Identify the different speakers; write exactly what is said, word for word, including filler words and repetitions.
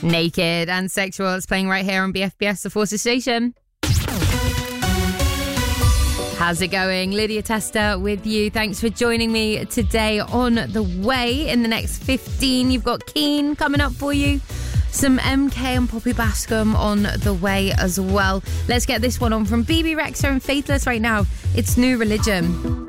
Speaker 1: Naked and Sexual. It's playing right here on B F B S, the Forces Station. How's it going? Lydia Tester with you. Thanks for joining me today on The Way. In the next fifteen, you've got Keen coming up for you. Some M K and Poppy Bascom on the way as well. Let's get this one on from B B Rexa and Faithless right now. It's New Religion.